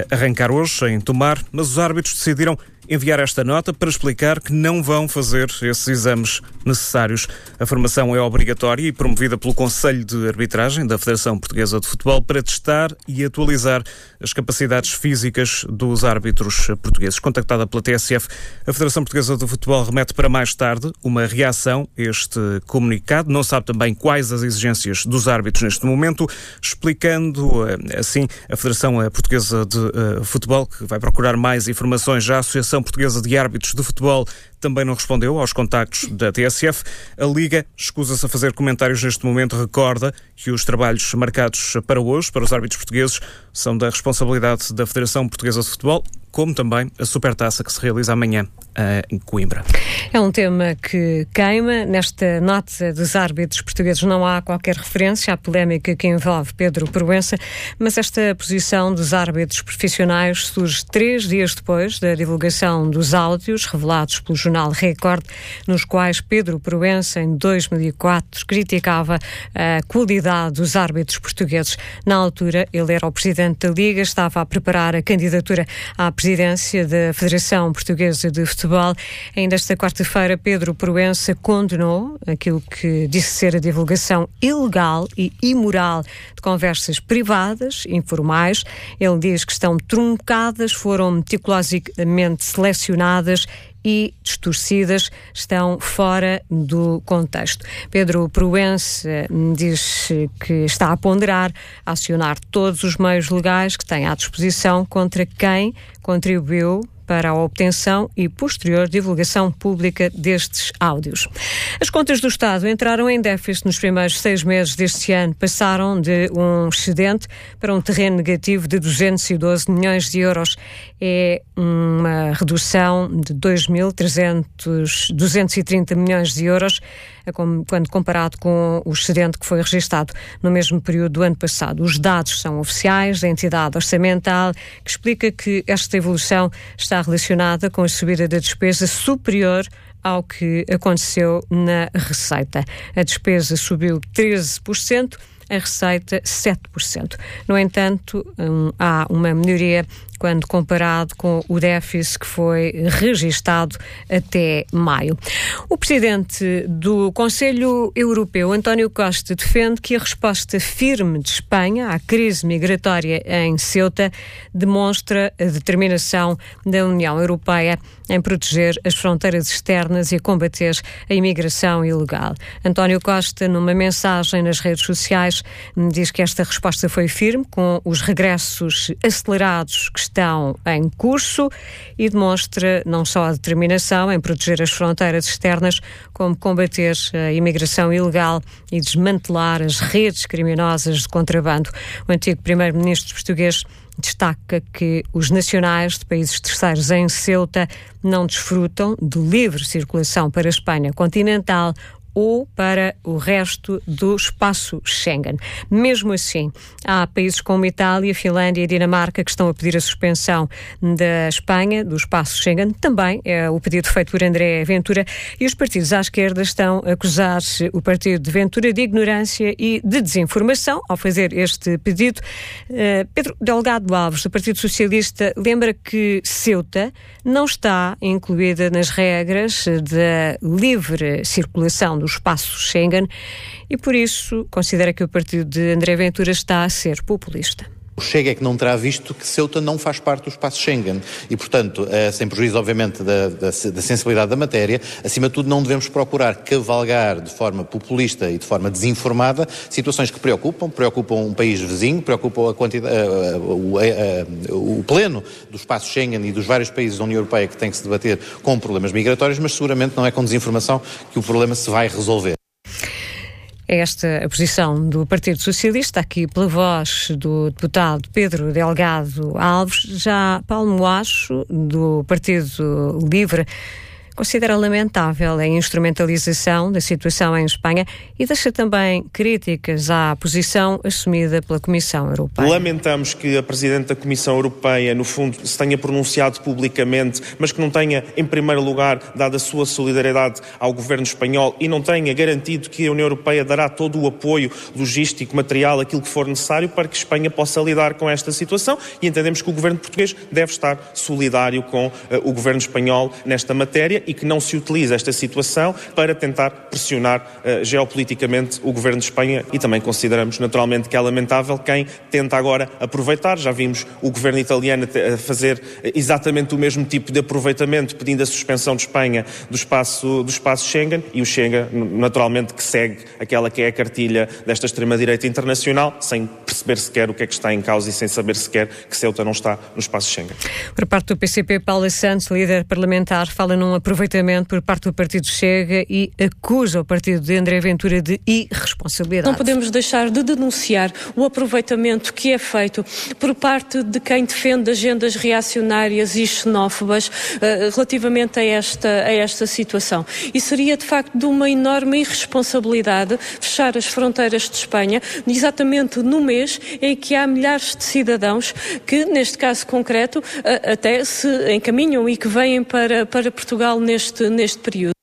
arrancar hoje em Tomar, mas os árbitros decidiram enviar esta nota para explicar que não vão fazer esses exames necessários. A formação é obrigatória e promovida pelo Conselho de Arbitragem da Federação Portuguesa de Futebol para testar e atualizar as capacidades físicas dos árbitros portugueses. Contactada pela TSF, a Federação Portuguesa de Futebol remete para mais tarde uma reação a este comunicado. Não sabe também quais as exigências dos árbitros neste momento, explicando assim a Federação Portuguesa de Futebol, que vai procurar mais informações. Já a Associação Portuguesa de Árbitros de Futebol também não respondeu aos contactos da TSF. A Liga escusa-se a fazer comentários neste momento. Recorda que os trabalhos marcados para hoje, para os árbitros portugueses, são da responsabilidade da Federação Portuguesa de Futebol, como também a Supertaça que se realiza amanhã em Coimbra. É um tema que queima. Nesta nota dos árbitros portugueses não há qualquer referência à polémica que envolve Pedro Proença, mas esta posição dos árbitros profissionais surge 3 dias depois da divulgação dos áudios revelados pelo jornal Record, nos quais Pedro Proença, em 2004, criticava a qualidade dos árbitros portugueses. Na altura, ele era o presidente da Liga, estava a preparar a candidatura à presidência da Federação Portuguesa de Futebol. Ainda esta quarta-feira, Pedro Proença condenou aquilo que disse ser a divulgação ilegal e imoral de conversas privadas, informais. Ele diz que estão truncadas, foram meticulosamente selecionadas e distorcidas, estão fora do contexto. Pedro Proença diz que está a ponderar acionar todos os meios legais que tem à disposição contra quem contribuiu para a obtenção e posterior divulgação pública destes áudios. As contas do Estado entraram em déficit nos primeiros 6 meses deste ano. Passaram de um excedente para um terreno negativo de 212 milhões de euros. É uma redução de 2.230 milhões de euros quando comparado com o excedente que foi registado no mesmo período do ano passado. Os dados são oficiais da entidade orçamental, que explica que esta evolução está relacionada com a subida da despesa superior ao que aconteceu na receita. A despesa subiu 13%, a receita 7%. No entanto, há uma melhoria quando comparado com o déficit que foi registado até maio. O presidente do Conselho Europeu, António Costa, defende que a resposta firme de Espanha à crise migratória em Ceuta demonstra a determinação da União Europeia em proteger as fronteiras externas e combater a imigração ilegal. António Costa, numa mensagem nas redes sociais, diz que esta resposta foi firme, com os regressos acelerados que estão em curso, e demonstra não só a determinação em proteger as fronteiras externas, como combater a imigração ilegal e desmantelar as redes criminosas de contrabando. O antigo primeiro-ministro português destaca que os nacionais de países terceiros em Ceuta não desfrutam de livre circulação para a Espanha continental ou para o resto do espaço Schengen. Mesmo assim, há países como Itália, Finlândia e Dinamarca que estão a pedir a suspensão da Espanha do espaço Schengen. Também é o pedido feito por André Ventura, e os partidos à esquerda estão a acusar o partido de Ventura de ignorância e de desinformação ao fazer este pedido. Pedro Delgado Alves, do Partido Socialista, lembra que Ceuta não está incluída nas regras da livre circulação do espaço Schengen e, por isso, considera que o partido de André Ventura está a ser populista. O Chega é que não terá visto que Ceuta não faz parte do espaço Schengen e, portanto, sem prejuízo, obviamente, da sensibilidade da matéria, acima de tudo não devemos procurar cavalgar de forma populista e de forma desinformada situações que preocupam um país vizinho, preocupam a quantidade, o pleno do espaço Schengen e dos vários países da União Europeia que têm que se debater com problemas migratórios, mas seguramente não é com desinformação que o problema se vai resolver. É esta a posição do Partido Socialista, aqui pela voz do deputado Pedro Delgado Alves. Já Paulo Moacho, do Partido Livre, considera lamentável a instrumentalização da situação em Espanha e deixa também críticas à posição assumida pela Comissão Europeia. Lamentamos que a Presidente da Comissão Europeia, no fundo, se tenha pronunciado publicamente, mas que não tenha, em primeiro lugar, dado a sua solidariedade ao governo espanhol e não tenha garantido que a União Europeia dará todo o apoio logístico, material, aquilo que for necessário para que Espanha possa lidar com esta situação, e entendemos que o governo português deve estar solidário com o governo espanhol nesta matéria e que não se utilize esta situação para tentar pressionar geopoliticamente o governo de Espanha, e também consideramos naturalmente que é lamentável quem tenta agora aproveitar. Já vimos o governo italiano a fazer exatamente o mesmo tipo de aproveitamento, pedindo a suspensão de Espanha do espaço Schengen, e o Schengen naturalmente que segue aquela que é a cartilha desta extrema-direita internacional, sem perceber sequer o que é que está em causa e sem saber sequer que Ceuta não está no espaço Schengen. Por parte do PCP, Paula Santos, líder parlamentar, fala num aproveitamento por parte do Partido Chega e acusa o partido de André Ventura de irresponsabilidade. Não podemos deixar de denunciar o aproveitamento que é feito por parte de quem defende agendas reacionárias e xenófobas relativamente a esta situação. E seria, de facto, de uma enorme irresponsabilidade fechar as fronteiras de Espanha exatamente no mês em que há milhares de cidadãos que, neste caso concreto, até se encaminham e que vêm para Portugal neste período.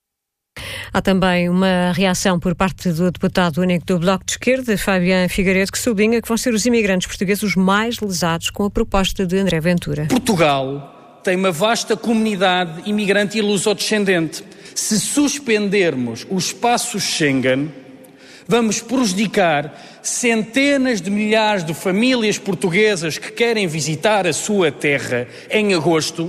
Há também uma reação por parte do deputado único do Bloco de Esquerda, Fabián Figueiredo, que sublinha que vão ser os imigrantes portugueses os mais lesados com a proposta de André Ventura. Portugal tem uma vasta comunidade imigrante e lusodescendente. Se suspendermos o espaço Schengen, vamos prejudicar centenas de milhares de famílias portuguesas que querem visitar a sua terra em agosto,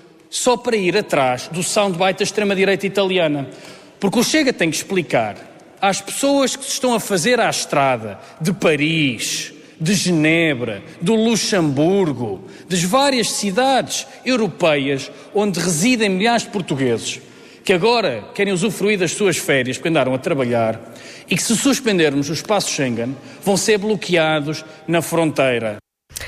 só para ir atrás do soundbite da extrema-direita italiana. Porque o Chega tem que explicar às pessoas que se estão a fazer à estrada de Paris, de Genebra, do Luxemburgo, das várias cidades europeias onde residem milhares de portugueses, que agora querem usufruir das suas férias porque andaram a trabalhar, e que se suspendermos o espaço Schengen, vão ser bloqueados na fronteira.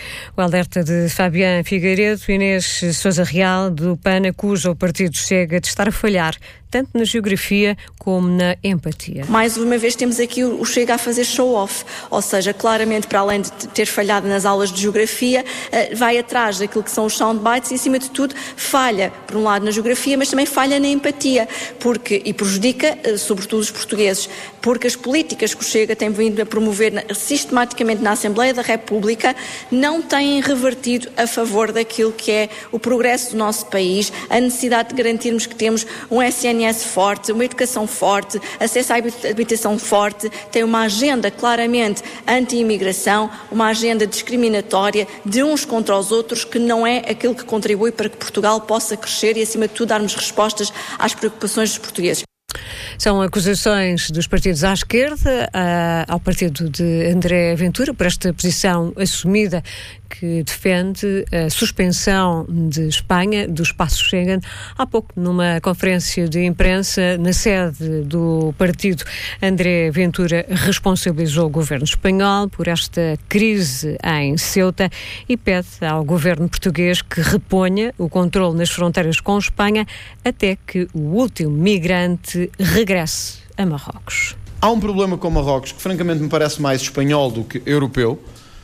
O alerta de Fabián Figueiredo. Inês Sousa Real, do PAN, acusa o Partido Chega de estar a falhar, tanto na geografia como na empatia. Mais uma vez temos aqui o Chega a fazer show-off, ou seja, claramente, para além de ter falhado nas aulas de geografia, vai atrás daquilo que são os soundbites e, acima de tudo, falha, por um lado, na geografia, mas também falha na empatia, e prejudica, sobretudo, os portugueses, porque as políticas que o Chega tem vindo a promover sistematicamente na Assembleia da República não têm revertido a favor daquilo que é o progresso do nosso país, a necessidade de garantirmos que temos um SNS forte, uma educação forte, acesso à habitação forte, tem uma agenda claramente anti-imigração, uma agenda discriminatória de uns contra os outros, que não é aquilo que contribui para que Portugal possa crescer e, acima de tudo, darmos respostas às preocupações dos portugueses. São acusações dos partidos à esquerda ao partido de André Ventura por esta posição assumida que defende a suspensão de Espanha do espaço Schengen. Há pouco, numa conferência de imprensa na sede do partido, André Ventura responsabilizou o governo espanhol por esta crise em Ceuta e pede ao governo português que reponha o controle nas fronteiras com Espanha até que o último migrante regresse a Marrocos. Há um problema com Marrocos que francamente me parece mais espanhol do que europeu,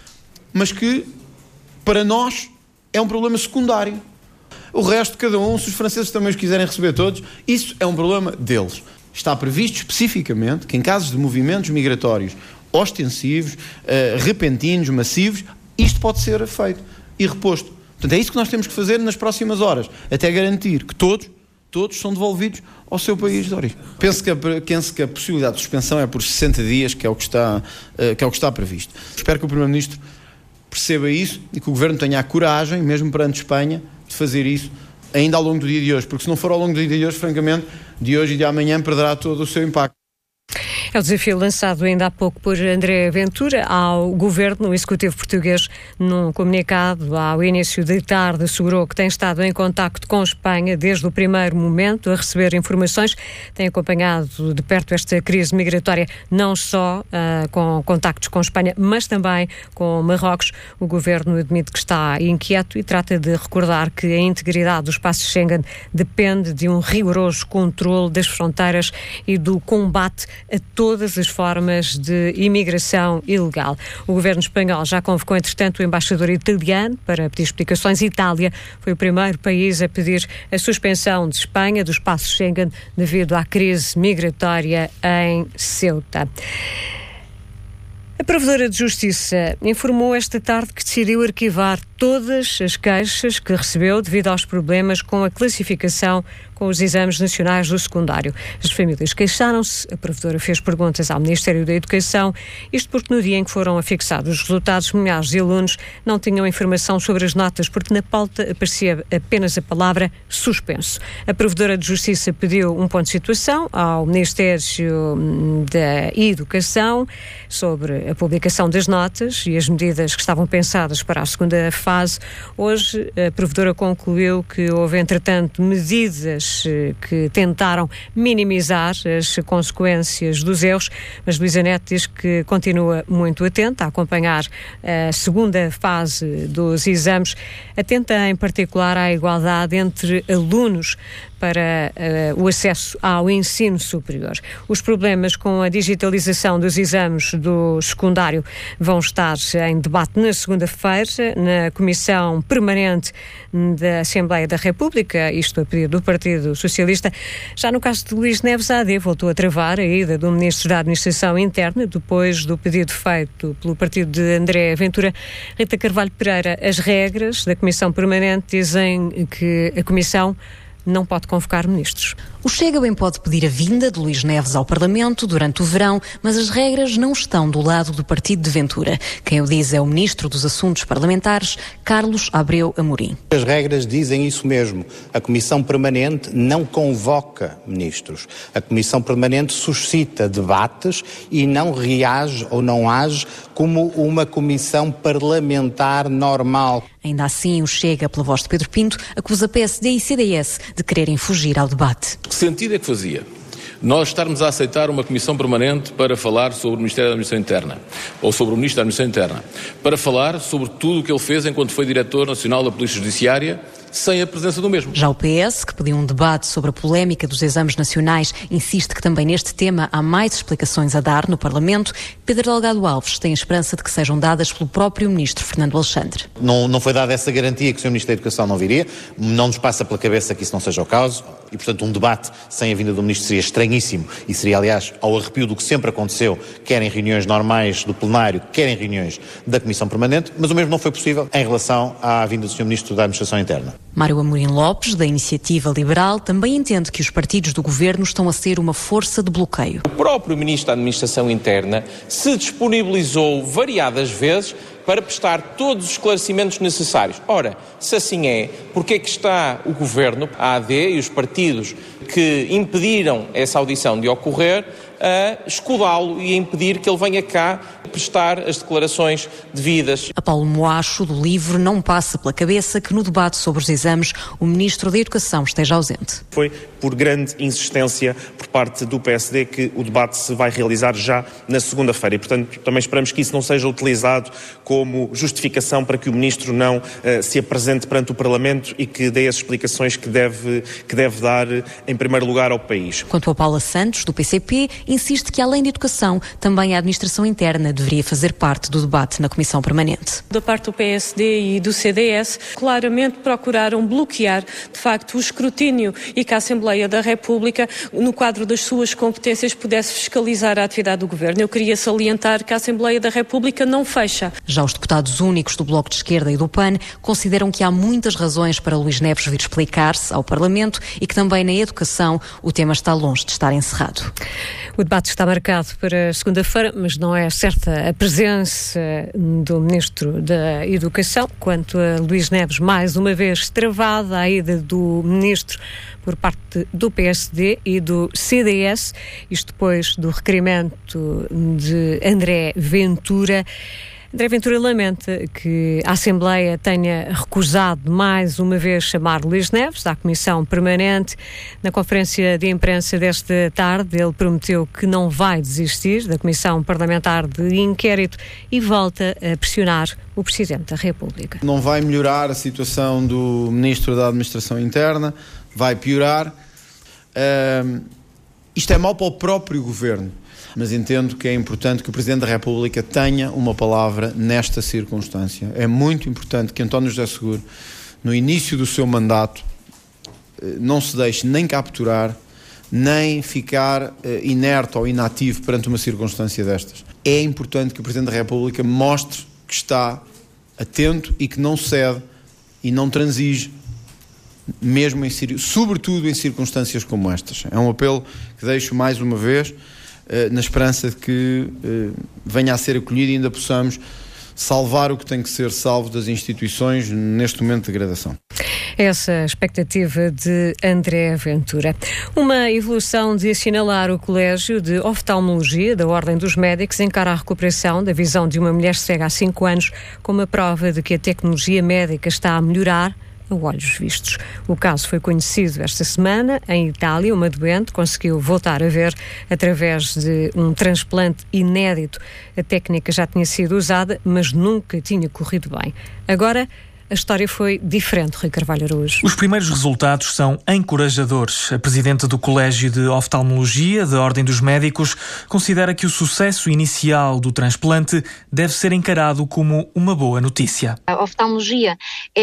mas que para nós é um problema secundário. O resto, cada um, se os franceses também os quiserem receber todos, isso é um problema deles. Está previsto especificamente que em casos de movimentos migratórios ostensivos, repentinos, massivos, isto pode ser feito e reposto. Portanto, é isso que nós temos que fazer nas próximas horas, até garantir que todos são devolvidos ao seu país de origem. Penso que a possibilidade de suspensão é por 60 dias, que é o que está previsto. Espero que o Primeiro-Ministro perceba isso e que o Governo tenha a coragem, mesmo perante Espanha, de fazer isso ainda ao longo do dia de hoje, porque se não for ao longo do dia de hoje, francamente, de hoje e de amanhã perderá todo o seu impacto. É o desafio lançado ainda há pouco por André Ventura ao governo. O executivo português, num comunicado ao início da tarde, assegurou que tem estado em contacto com Espanha desde o primeiro momento a receber informações. Tem acompanhado de perto esta crise migratória, não só com contactos com Espanha, mas também com Marrocos. O governo admite que está inquieto e trata de recordar que a integridade do espaço Schengen depende de um rigoroso controle das fronteiras e do combate a todas as formas de imigração ilegal. O governo espanhol já convocou, entretanto, o embaixador italiano para pedir explicações. Itália foi o primeiro país a pedir a suspensão de Espanha do espaço Schengen devido à crise migratória em Ceuta. A Provedora de Justiça informou esta tarde que decidiu arquivar todas as queixas que recebeu devido aos problemas com a classificação com os exames nacionais do secundário. As famílias queixaram-se, a Provedora fez perguntas ao Ministério da Educação, isto porque no dia em que foram afixados os resultados, milhares de alunos não tinham informação sobre as notas, porque na pauta aparecia apenas a palavra suspenso. A Provedora de Justiça pediu um ponto de situação ao Ministério da Educação sobre a publicação das notas e as medidas que estavam pensadas para a segunda fase. Hoje, a Provedora concluiu que houve, entretanto, medidas que tentaram minimizar as consequências dos erros, mas Luísa Neto diz que continua muito atenta a acompanhar a segunda fase dos exames, atenta em particular à igualdade entre alunos para o acesso ao ensino superior. Os problemas com a digitalização dos exames do secundário vão estar em debate na segunda-feira na Comissão Permanente da Assembleia da República, isto a pedido do Partido Socialista. Já no caso de Luís Neves, a AD voltou a travar a ida do Ministro da Administração Interna, depois do pedido feito pelo partido de André Ventura. Rita Carvalho Pereira, as regras da Comissão Permanente dizem que a Comissão não pode convocar ministros. O Chega bem pode pedir a vinda de Luís Neves ao Parlamento durante o verão, mas as regras não estão do lado do partido de Ventura. Quem o diz é o Ministro dos Assuntos Parlamentares, Carlos Abreu Amorim. As regras dizem isso mesmo. A Comissão Permanente não convoca ministros. A Comissão Permanente suscita debates e não reage ou não age como uma comissão parlamentar normal. Ainda assim, o Chega, pela voz de Pedro Pinto, acusa PSD e CDS de quererem fugir ao debate. Que sentido é que fazia nós estarmos a aceitar uma comissão permanente para falar sobre o Ministério da Administração Interna, ou sobre o Ministro da Administração Interna, para falar sobre tudo o que ele fez enquanto foi Diretor Nacional da Polícia Judiciária, sem a presença do mesmo? Já o PS, que pediu um debate sobre a polémica dos exames nacionais, insiste que também neste tema há mais explicações a dar no Parlamento. Pedro Delgado Alves tem a esperança de que sejam dadas pelo próprio Ministro Fernando Alexandre. Não foi dada essa garantia que o Sr. Ministro da Educação não viria, não nos passa pela cabeça que isso não seja o caso e, portanto, um debate sem a vinda do Ministro seria estranhíssimo e seria, aliás, ao arrepio do que sempre aconteceu, quer em reuniões normais do plenário, quer em reuniões da Comissão Permanente, mas o mesmo não foi possível em relação à vinda do Sr. Ministro da Administração Interna. Mário Amorim Lopes, da Iniciativa Liberal, também entende que os partidos do governo estão a ser uma força de bloqueio. O próprio Ministro da Administração Interna se disponibilizou variadas vezes para prestar todos os esclarecimentos necessários. Ora, se assim é, porque é que está o Governo, a AD e os partidos que impediram essa audição de ocorrer a escudá-lo e a impedir que ele venha cá prestar as declarações devidas? A Paulo Moacho, do LIVRE, não passa pela cabeça que no debate sobre os exames o Ministro da Educação esteja ausente. Foi por grande insistência por parte do PSD que o debate se vai realizar já na segunda-feira e, portanto, também esperamos que isso não seja utilizado como justificação para que o Ministro não se apresente perante o Parlamento e que dê as explicações que deve dar, em primeiro lugar, ao país. Quanto a Paula Santos, do PCP, insiste que, além de educação, também a Administração Interna deveria fazer parte do debate na Comissão Permanente. Da parte do PSD e do CDS, claramente procuraram bloquear, de facto, o escrutínio e que a Assembleia da República, no quadro das suas competências, pudesse fiscalizar a atividade do Governo. Eu queria salientar que a Assembleia da República não fecha. Já os deputados únicos do Bloco de Esquerda e do PAN consideram que há muitas razões para Luís Neves vir explicar-se ao Parlamento e que também na educação o tema está longe de estar encerrado. O O debate está marcado para segunda-feira, mas não é certa a presença do Ministro da Educação. Quanto a Luís Neves, mais uma vez travada a ida do Ministro por parte do PSD e do CDS, isto depois do requerimento de André Ventura. André Ventura lamenta que a Assembleia tenha recusado mais uma vez chamar Luís Neves à Comissão Permanente. Na conferência de imprensa desta tarde, ele prometeu que não vai desistir da Comissão Parlamentar de Inquérito e volta a pressionar o Presidente da República. Não vai melhorar a situação do Ministro da Administração Interna, vai piorar. Isto é mau para o próprio Governo. Mas entendo que é importante que o Presidente da República tenha uma palavra nesta circunstância. É muito importante que António José Seguro, no início do seu mandato, não se deixe nem capturar, nem ficar inerte ou inativo perante uma circunstância destas. É importante que o Presidente da República mostre que está atento e que não cede e não transige, mesmo sobretudo em circunstâncias como estas. É um apelo que deixo mais uma vez, na esperança de que venha a ser acolhido e ainda possamos salvar o que tem que ser salvo das instituições neste momento de degradação. Essa a expectativa de André Ventura. Uma evolução de assinalar o Colégio de Oftalmologia da Ordem dos Médicos encara a recuperação da visão de uma mulher cega há 5 anos como a prova de que a tecnologia médica está a melhorar a olhos vistos. O caso foi conhecido esta semana. Em Itália, uma doente conseguiu voltar a ver através de um transplante inédito. A técnica já tinha sido usada, mas nunca tinha corrido bem. Agora, a história foi diferente, Rui Carvalho Araújo. Os primeiros resultados são encorajadores. A presidente do Colégio de Oftalmologia da Ordem dos Médicos considera que o sucesso inicial do transplante deve ser encarado como uma boa notícia. A oftalmologia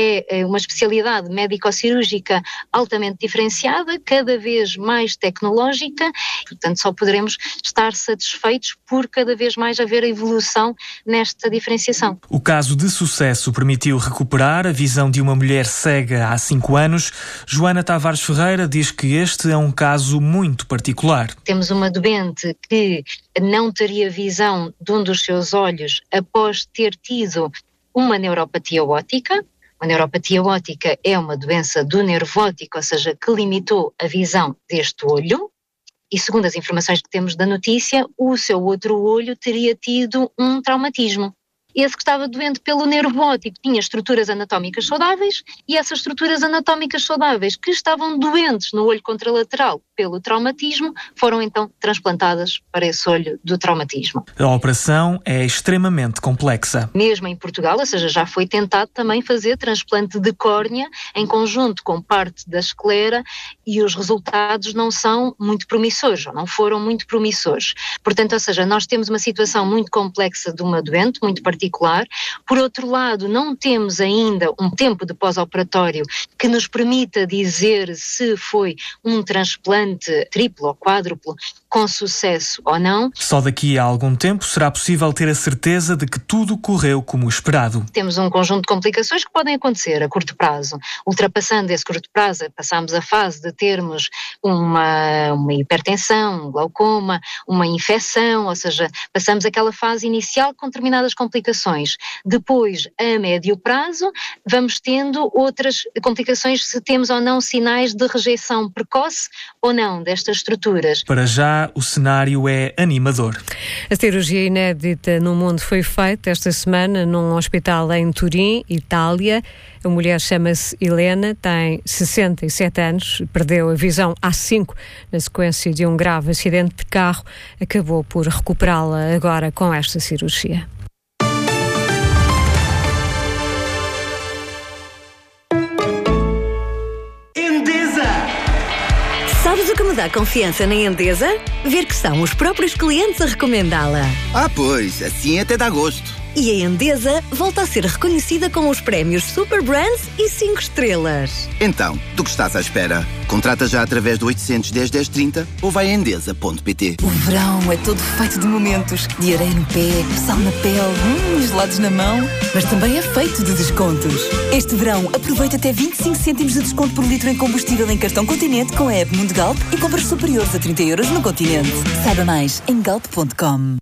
é uma especialidade médico-cirúrgica altamente diferenciada, cada vez mais tecnológica, e, portanto, só poderemos estar satisfeitos por cada vez mais haver evolução nesta diferenciação. O caso de sucesso permitiu recuperar a visão de uma mulher cega há 5 anos. Joana Tavares Ferreira diz que este é um caso muito particular. Temos uma doente que não teria visão de um dos seus olhos após ter tido uma neuropatia óptica. A neuropatia óptica é uma doença do nervo óptico, ou seja, que limitou a visão deste olho. E segundo as informações que temos da notícia, o seu outro olho teria tido um traumatismo. Esse que estava doente pelo nervo óptico tinha estruturas anatómicas saudáveis e essas estruturas anatómicas saudáveis que estavam doentes no olho contralateral pelo traumatismo foram então transplantadas para esse olho do traumatismo. A operação é extremamente complexa. Mesmo em Portugal, ou seja, já foi tentado também fazer transplante de córnea em conjunto com parte da esclera e os resultados não são muito promissores, ou não foram muito promissores. Portanto, ou seja, nós temos uma situação muito complexa de uma doente, muito particular. Por outro lado, não temos ainda um tempo de pós-operatório que nos permita dizer se foi um transplante triplo ou quádruplo com sucesso ou não. Só daqui a algum tempo será possível ter a certeza de que tudo correu como esperado. Temos um conjunto de complicações que podem acontecer a curto prazo. Ultrapassando esse curto prazo, passamos a fase de termos uma hipertensão, um glaucoma, uma infecção, ou seja, passamos aquela fase inicial com determinadas complicações. Depois, a médio prazo, vamos tendo outras complicações se temos ou não sinais de rejeição precoce ou não destas estruturas. Para já, o cenário é animador. A cirurgia inédita no mundo foi feita esta semana num hospital em Turim, Itália. A mulher chama-se Helena, tem 67 anos, perdeu a visão há 5 na sequência de um grave acidente de carro. Acabou por recuperá-la agora com esta cirurgia. Sabes o que me dá confiança na Endesa? Ver que são os próprios clientes a recomendá-la. Ah, pois, assim até dá gosto. E a Endesa volta a ser reconhecida com os prémios Super Brands e 5 estrelas. Então, do que estás à espera? Contrata já através do 810 1030 ou vai a endesa.pt. O verão é todo feito de momentos. De areia no pé, sal na pele, gelados na mão. Mas também é feito de descontos. Este verão, aproveita até 25 cêntimos de desconto por litro em combustível em cartão Continente com a app Mundo Galp e compras superiores a 30 euros no Continente. Saiba mais em galp.com.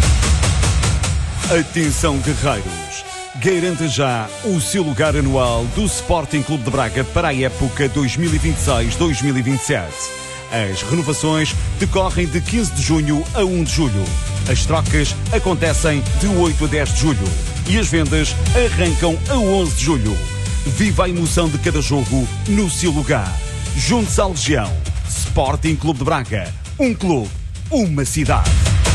Atenção, guerreiros! Garanta já o seu lugar anual do Sporting Clube de Braga para a época 2026-2027. As renovações decorrem de 15 de junho a 1 de julho. As trocas acontecem de 8 a 10 de julho. E as vendas arrancam a 11 de julho. Viva a emoção de cada jogo no seu lugar. Junte-se à Legião. Sporting Clube de Braga. Um clube, uma cidade.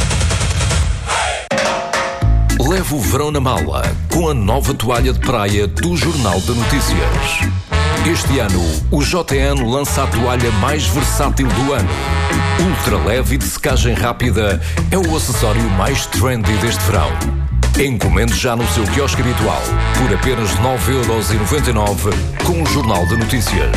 Leve o verão na mala com a nova toalha de praia do Jornal de Notícias. Este ano, o JN lança a toalha mais versátil do ano. Ultra leve e de secagem rápida é o acessório mais trendy deste verão. Encomende já no seu quiosque habitual por apenas 9,99€ com o Jornal de Notícias.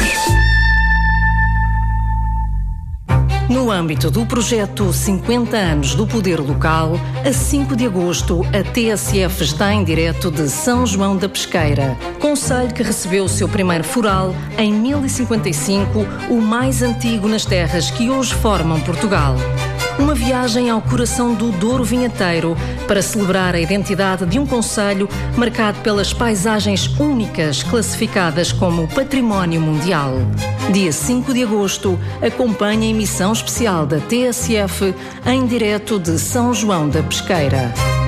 No âmbito do projeto 50 anos do Poder Local, a 5 de agosto, a TSF está em direto de São João da Pesqueira, concelho que recebeu o seu primeiro foral em 1055, o mais antigo nas terras que hoje formam Portugal. Uma viagem ao coração do Douro Vinheteiro para celebrar a identidade de um concelho marcado pelas paisagens únicas classificadas como Património Mundial. Dia 5 de agosto, acompanhe a emissão especial da TSF em direto de São João da Pesqueira.